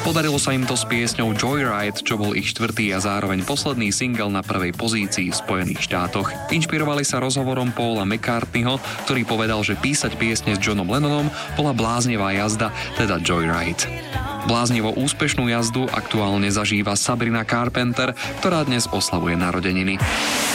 Podarilo sa im to s piesňou Joyride, čo bol ich štvrtý a zároveň posledný single na prvej pozícii v Spojených štátoch. Inšpirovali sa rozhovorom Paula McCartneyho, ktorý povedal, že písať piesne s Johnom Lennonom bola bláznivá jazda, teda Joyride. Bláznivo úspešnú jazdu aktuálne zažíva Sabrina Carpenter, ktorá dnes oslavuje narodeniny.